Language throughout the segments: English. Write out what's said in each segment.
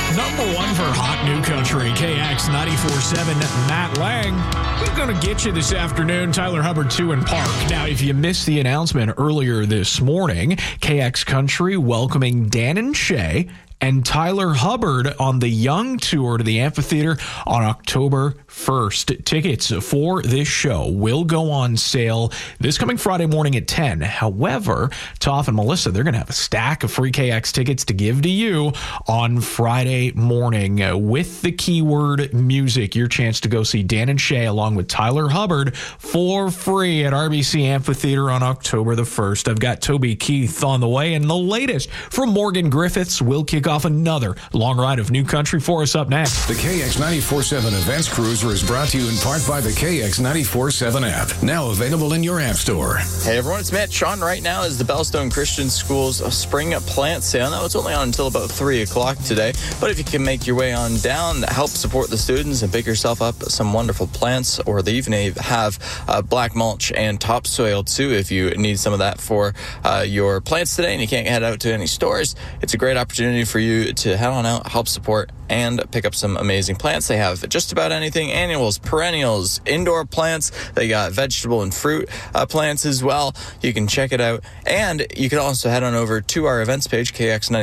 Number one for Hot New Country, KX 94.7, Matt Lang. We're going to get you this afternoon, Tyler Hubbard 2 in Park. Now, if you missed the announcement earlier this morning, KX Country welcoming Dan and Shay and Tyler Hubbard on the Young Tour to the amphitheater on October 1st. Tickets for this show will go on sale this coming Friday morning at 10. However, Toff and Melissa, they're going to have a stack of free KX tickets to give to you on Friday morning with the keyword music. Your chance to go see Dan and Shay along with Tyler Hubbard for free at RBC Amphitheater on October the 1st. I've got Toby Keith on the way, and the latest from Morgan Griffiths will kick off another long ride of new country for us up next. The KX 94.7 Events Cruiser is brought to you in part by the KX 94.7 app, now available in your app store. Hey everyone, it's Mitch. On right now is the Bellstone Christian School's spring plant sale. Now it's only on until about 3 o'clock today, but if you can make your way on down, help support the students and pick yourself up some wonderful plants, or they even have black mulch and topsoil too if you need some of that for your plants today and you can't head out to any stores. It's a great opportunity for you to head on out, help support, and pick up some amazing plants. They have just about anything, annuals, perennials, indoor plants. They got vegetable and fruit plants as well. You can check it out. And you can also head on over to our events page,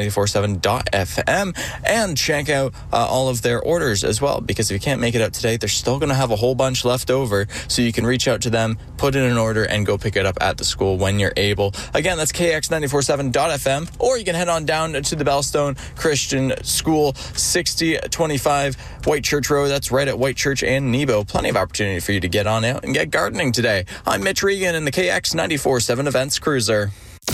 kx947.fm, and check out all of their orders as well. Because if you can't make it out today, they're still going to have a whole bunch left over. So you can reach out to them, put in an order, and go pick it up at the school when you're able. Again, that's kx947.fm, or you can head on down to the Bellstone Christian School, 6025 White Church Road. That's right at White Church and Nebo. Plenty of opportunity for you to get on out and get gardening today. I'm Mitch Regan in the KX 94.7 Events Cruiser.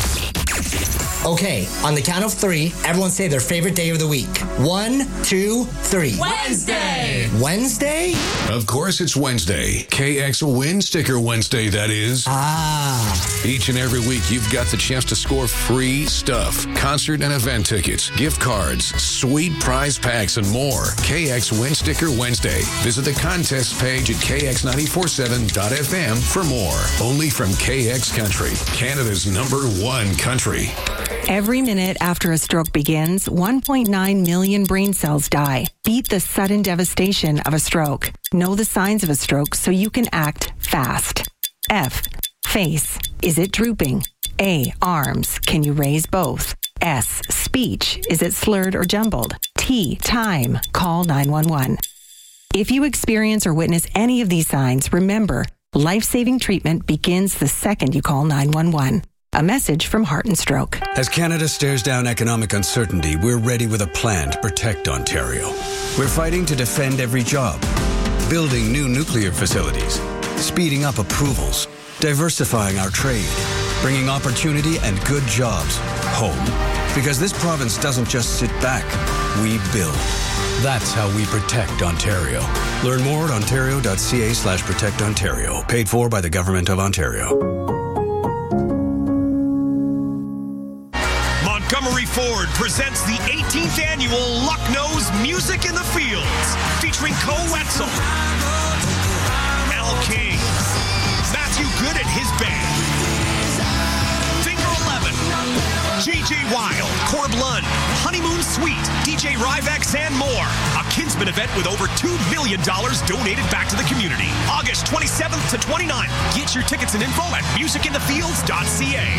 Okay, on the count of 3, everyone say their favorite day of the week. 1, 2, 3. Wednesday! Wednesday? Of course it's Wednesday. KX Win Sticker Wednesday, that is. Each and every week, you've got the chance to score free stuff. Concert and event tickets, gift cards, sweet prize packs, and more. KX Win Sticker Wednesday. Visit the contest page at kx947.fm for more. Only from KX Country, Canada's #1 country. Every minute after a stroke begins, 1.9 million brain cells die. Beat the sudden devastation of a stroke. Know the signs of a stroke so you can act fast. F. Face. Is it drooping? A. Arms. Can you raise both? S. Speech. Is it slurred or jumbled? T. Time. Call 911. If you experience or witness any of these signs, remember, life-saving treatment begins the second you call 911. A message from Heart and Stroke. As Canada stares down economic uncertainty, we're ready with a plan to protect Ontario. We're fighting to defend every job, building new nuclear facilities, speeding up approvals, diversifying our trade, bringing opportunity and good jobs home. Because this province doesn't just sit back, we build. That's how we protect Ontario. Learn more at ontario.ca/protectontario. Paid for by the Government of Ontario. Montgomery Ford presents the 18th annual Lucknow's Music in the Fields, featuring Ko Wetzel, Al King, Matthew Good and his band, Finger 11, J.J. Wild, Corb Lund, Honeymoon Suite, DJ Ryvex, and more. A Kinsman event with over $2 million donated back to the community. August 27th to 29th. Get your tickets and info at musicinthefields.ca.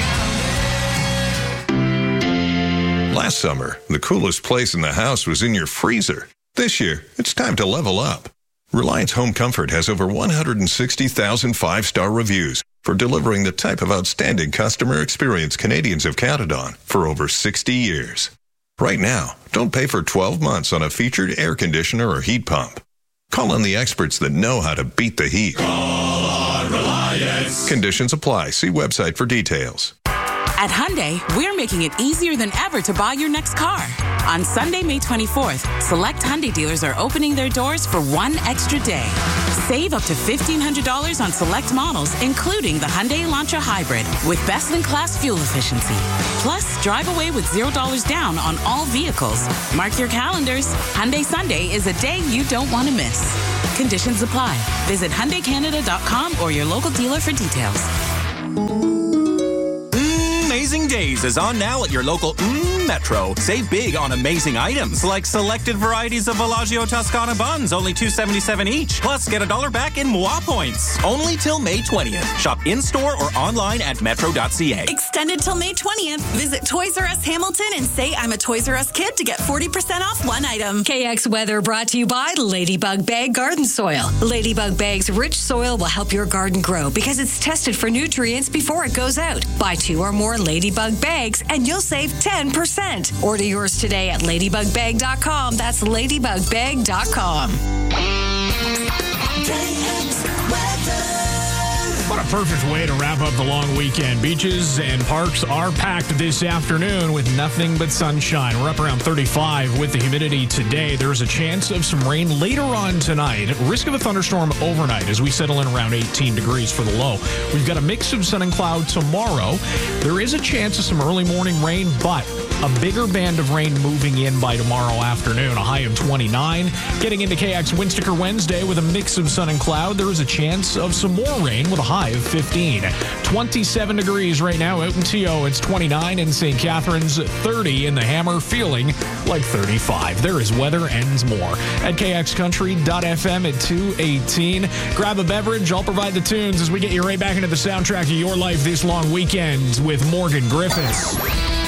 Last summer, the coolest place in the house was in your freezer. This year, it's time to level up. Reliance Home Comfort has over 160,000 five-star reviews for delivering the type of outstanding customer experience Canadians have counted on for over 60 years. Right now, don't pay for 12 months on a featured air conditioner or heat pump. Call on the experts that know how to beat the heat. Call on Reliance. Conditions apply. See website for details. At Hyundai, we're making it easier than ever to buy your next car. On Sunday, May 24th, select Hyundai dealers are opening their doors for one extra day. Save up to $1,500 on select models, including the Hyundai Elantra Hybrid, with best-in-class fuel efficiency. Plus, drive away with $0 down on all vehicles. Mark your calendars. Hyundai Sunday is a day you don't want to miss. Conditions apply. Visit HyundaiCanada.com or your local dealer for details. Amazing Days is on now at your local Metro. Save big on amazing items like selected varieties of Villaggio Toscana buns, only $2.77 each. Plus, get $1 back in Moi points. Only till May 20th. Shop in-store or online at metro.ca. Extended till May 20th. Visit Toys R Us Hamilton and say I'm a Toys R Us kid to get 40% off one item. KX Weather brought to you by Ladybug Bag Garden Soil. Ladybug Bag's rich soil will help your garden grow because it's tested for nutrients before it goes out. Buy 2 or more Ladybug Bags and you'll save 10%. Order yours today at ladybugbag.com. That's ladybugbag.com. What a perfect way to wrap up the long weekend. Beaches and parks are packed this afternoon with nothing but sunshine. We're up around 35 with the humidity today. There's a chance of some rain later on tonight. Risk of a thunderstorm overnight as we settle in around 18 degrees for the low. We've got a mix of sun and cloud tomorrow. There is a chance of some early morning rain, but a bigger band of rain moving in by tomorrow afternoon. A high of 29. Getting into KX Wind Sticker Wednesday with a mix of sun and cloud. There is a chance of some more rain with a high of 15. 27 degrees right now out in TO. It's 29 in St. Catharines, 30 in the Hammer, feeling like 35. There is weather and more at kxcountry.fm at 2:18. Grab a beverage. I'll provide the tunes as we get you right back into the soundtrack of your life this long weekend with Morgan Griffiths.